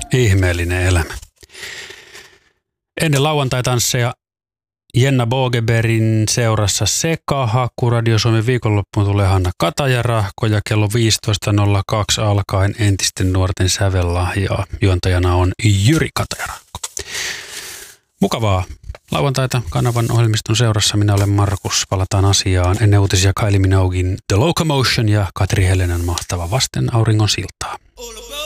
Ihmeellinen elämä. Ennen lauantai-tansseja Jenna Bogeberin seurassa Sekahaku. Radio Suomen viikonloppuun tulee Hanna Kataja-Rahko ja kello 15.02 alkaen entisten nuorten sävellahjaa. Juontajana on Jyri Kataja-Rahko. Mukavaa lauantaita kanavan ohjelmiston seurassa. Minä olen Markus. Palataan asiaan ennen uutisia Kylie Minoguein The Locomotion ja Katri Helenan mahtava Vasten auringon siltaa.